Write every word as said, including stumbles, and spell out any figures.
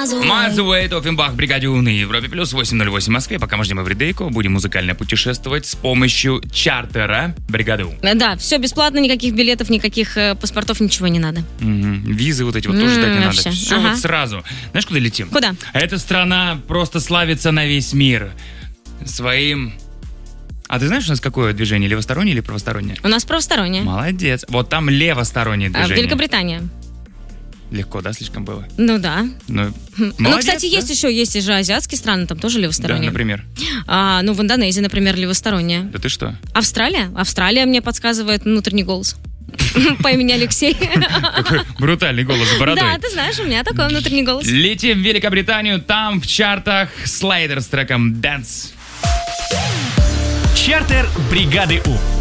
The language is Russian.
Мазуэйт, Оффенбах, Бригаде У на Европе плюс восемь ноль восемь в Москве. Пока мы ждем Эвридейку, будем музыкально путешествовать с помощью чартера Бригады У. Да, все бесплатно, никаких билетов, никаких э, паспортов, ничего не надо. Угу. Визы вот эти вот тоже ждать не надо. вообще. Все Ага. вот сразу. Знаешь, куда летим? Куда? Эта страна просто славится на весь мир своим... А ты знаешь, у нас какое движение? Левостороннее или правостороннее? У нас правостороннее. Молодец. Вот там левостороннее А, в движение. Великобритания. Легко, да, слишком было? Ну да. Ну, Ну, молодец, кстати, да? есть еще, есть же азиатские страны, там тоже Да, левосторонние. например. А, ну, в Индонезии, например, левосторонняя. Да ты что? Австралия? Австралия мне подсказывает внутренний голос. По имени Алексей. Какой брутальный голос с бородой. Да, ты знаешь, у меня такой внутренний голос. Летим в Великобританию, там в чартах Слайдер с треком Dance. Чартер Бригады У.